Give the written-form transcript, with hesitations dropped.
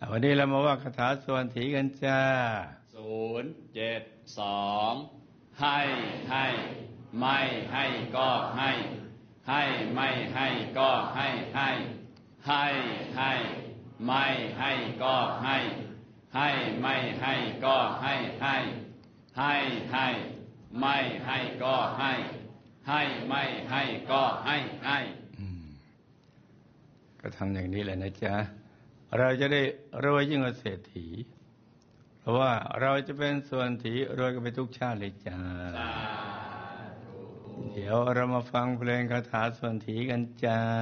วันนี้เรามาว่าคาถาส่วนถีกันจ้า 072ให้ไม่ให้ก็ให้ไม่ให้ก็ให้ไม่ให้ก็ให้ไม่ให้ก็ให้ไม่ให้ก็ให้ไม่ให้ก็ให้ก็ทำอย่างนี้แหละนะจ๊ะเราจะได้รวยยิ่งกว่าเศรษฐีเพราะว่าเราจะเป็นส่วนถีรวยกันไปทุกชาติเลยจ้าเดี๋ยวเรามาฟังเพลงคาถาส่วนถีกันจ้า